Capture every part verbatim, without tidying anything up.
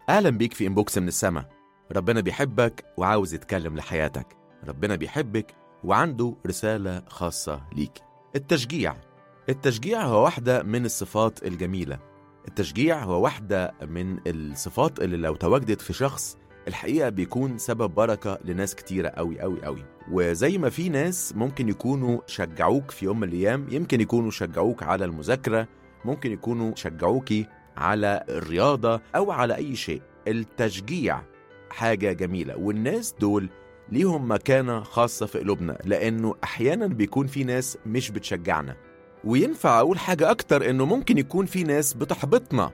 أهلا بيك في إنبوكس من السما. ربنا بيحبك وعاوز يتكلم لحياتك. ربنا بيحبك وعنده رسالة خاصة ليك. التشجيع التشجيع هو واحدة من الصفات الجميلة. التشجيع هو واحدة من الصفات اللي لو تواجدت في شخص الحقيقة بيكون سبب بركة لناس كتيرة قوي قوي قوي. وزي ما في ناس ممكن يكونوا شجعوك في يوم من الأيام، يمكن يكونوا شجعوك على المذاكرة، ممكن يكونوا شجعوكي على الرياضة أو على أي شيء. التشجيع حاجة جميلة، والناس دول ليهم مكانة خاصة في قلوبنا، لأنه أحيانا بيكون في ناس مش بتشجعنا. وينفع أقول حاجة أكتر، إنه ممكن يكون في ناس بتحبطنا.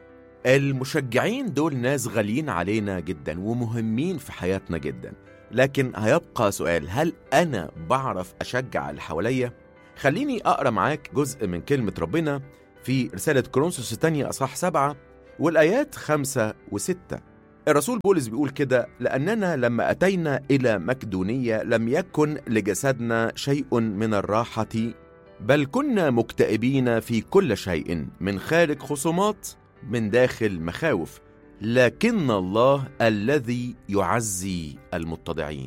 المشجعين دول ناس غاليين علينا جدا ومهمين في حياتنا جدا، لكن هيبقى سؤال: هل أنا بعرف أشجع اللي حواليا؟ خليني أقرأ معاك جزء من كلمة ربنا في رسالة كورنثوس الثانية أصحاح سبعة والآيات خمسة وستة. الرسول بولس بيقول كده: لأننا لما أتينا إلى مقدونية لم يكن لجسدنا شيء من الراحة، بل كنا مكتئبين في كل شيء، من خارج خصومات، من داخل مخاوف، لكن الله الذي يعزي المتضعين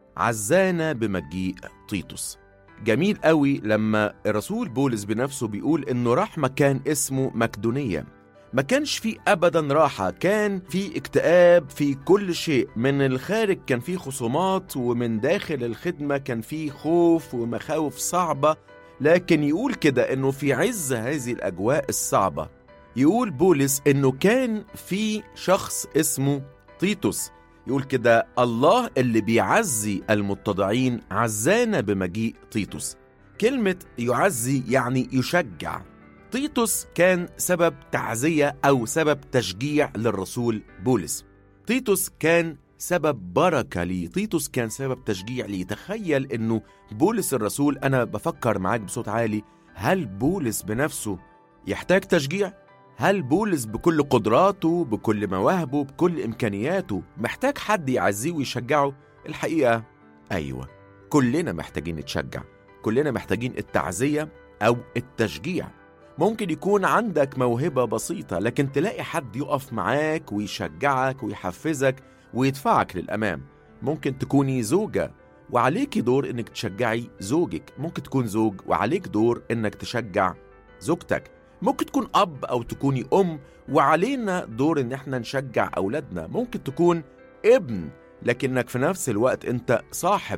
عزانا بمجيء تيتوس. جميل قوي لما الرسول بولس بنفسه بيقول إنه راح مكان اسمه مقدونية. ما كانش فيه أبدا راحة، كان فيه اكتئاب في كل شيء. من الخارج كان فيه خصومات، ومن داخل الخدمة كان فيه خوف ومخاوف صعبة. لكن يقول كده إنه في عز هذه الأجواء الصعبة، يقول بولس إنه كان في شخص اسمه تيتوس. يقول كده: الله اللي بيعزي المتضعين عزانا بمجيء تيتوس. كلمة يعزي يعني يشجع. تيتوس كان سبب تعزية أو سبب تشجيع للرسول بولس. تيتوس كان سبب بركة لي، تيتوس كان سبب تشجيع لي. تخيل إنه بولس الرسول، أنا بفكر معاك بصوت عالي، هل بولس بنفسه يحتاج تشجيع؟ هل بولس بكل قدراته، بكل مواهبه، بكل إمكانياته محتاج حد يعزيه ويشجعه؟ الحقيقة أيوة، كلنا محتاجين نتشجع، كلنا محتاجين التعزية أو التشجيع. ممكن يكون عندك موهبة بسيطة، لكن تلاقي حد يقف معاك ويشجعك ويحفزك ويدفعك للأمام. ممكن تكوني زوجة وعليك دور إنك تشجعي زوجك، ممكن تكون زوج وعليك دور إنك تشجع زوجتك، ممكن تكون أب أو تكوني أم وعلينا دور إن احنا نشجع أولادنا، ممكن تكون ابن لكنك في نفس الوقت أنت صاحب،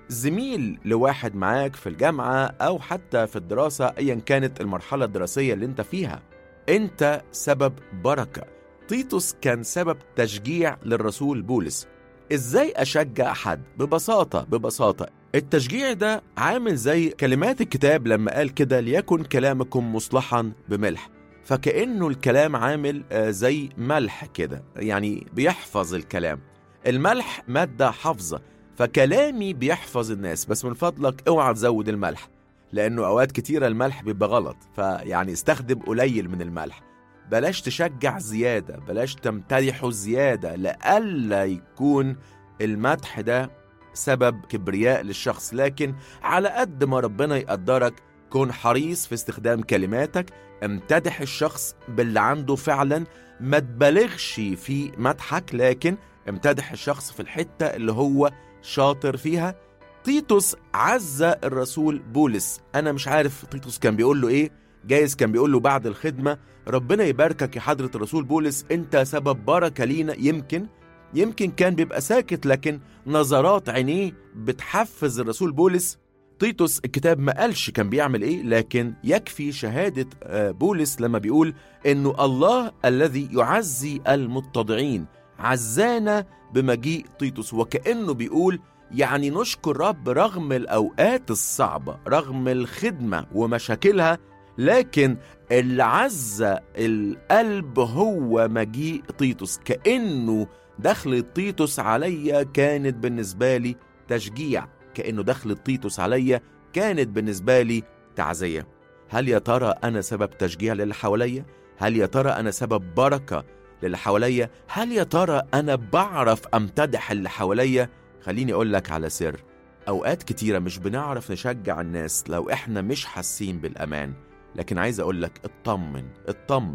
زميل لواحد معاك في الجامعة أو حتى في الدراسة، أيا كانت المرحلة الدراسية اللي أنت فيها. أنت سبب بركة. تيتوس كان سبب تشجيع للرسول بولس. إزاي أشجع أحد؟ ببساطة ببساطة التشجيع ده عامل زي كلمات الكتاب لما قال كده: ليكن كلامكم مصلحا بملح. فكأنه الكلام عامل زي ملح كده، يعني بيحفظ الكلام. الملح مادة حافظة، فكلامي بيحفظ الناس. بس من فضلك اوعى تزود الملح، لأنه أوقات كتيرة الملح بيبقى غلط، فيعني استخدم قليل من الملح. بلاش تشجع زيادة، بلاش تمتدحه زيادة، لألا يكون المدح ده سبب كبرياء للشخص. لكن على قد ما ربنا يقدرك، كون حريص في استخدام كلماتك، امتدح الشخص باللي عنده فعلا، ما تبالغش في مدحك، لكن امتدح الشخص في الحتة اللي هو شاطر فيها. تيتوس عزى الرسول بولس. أنا مش عارف تيتوس كان بيقول له إيه، جايز كان بيقول له بعد الخدمة: ربنا يباركك يا حضرة الرسول بولس، أنت سبب بركة لينا. يمكن يمكن كان بيبقى ساكت، لكن نظرات عينيه بتحفز الرسول بولس. تيتوس الكتاب ما قالش كان بيعمل إيه، لكن يكفي شهادة بولس لما بيقول إنه الله الذي يعزي المتضعين عزانا بمجيء تيتوس. وكأنه بيقول يعني نشكر رب رغم الأوقات الصعبة، رغم الخدمة ومشاكلها، لكن اللي عزى القلب هو مجيء تيتوس. كأنه دخل تيتوس عليا كانت بالنسبة لي تشجيع، كأنه دخل تيتوس عليا كانت بالنسبة لي تعزية. هل يا ترى أنا سبب تشجيع للي حواليا؟ هل يا ترى أنا سبب بركة للي حواليا؟ هل يا ترى أنا بعرف أمتدح اللي حواليا؟ خليني أقول لك على سر: أوقات كتيرة مش بنعرف نشجع الناس لو إحنا مش حاسين بالأمان. لكن عايز أقول لك اطمن اطمن،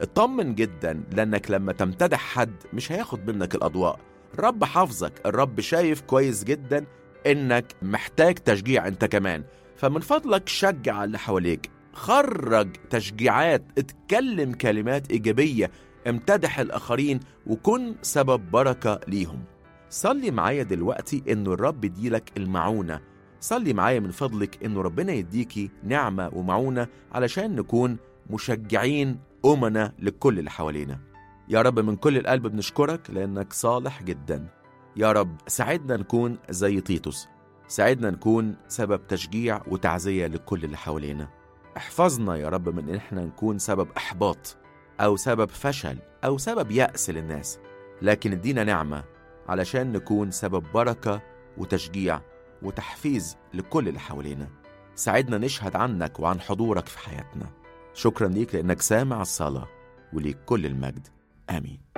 اطمن جدا، لأنك لما تمتدح حد مش هياخد منك الأضواء. الرب حافظك، الرب شايف كويس جدا إنك محتاج تشجيع أنت كمان. فمن فضلك شجع اللي حواليك، خرج تشجيعات، اتكلم كلمات إيجابية، امتدح الآخرين وكن سبب بركة ليهم. صلي معايا دلوقتي إنه الرب يديلك المعونة. صلي معايا من فضلك إنه ربنا يديكي نعمة ومعونة علشان نكون مشجعين أمنا لكل اللي حوالينا. يا رب من كل القلب بنشكرك لأنك صالح جدا. يا رب ساعدنا نكون زي تيتوس، ساعدنا نكون سبب تشجيع وتعزية لكل اللي حوالينا. احفظنا يا رب من إن احنا نكون سبب إحباط أو سبب فشل أو سبب يأس للناس، لكن ادينا نعمة علشان نكون سبب بركة وتشجيع وتحفيز لكل اللي حوالينا. ساعدنا نشهد عنك وعن حضورك في حياتنا. شكرا ليك لأنك سامع الصلاة، وليك كل المجد. آمين.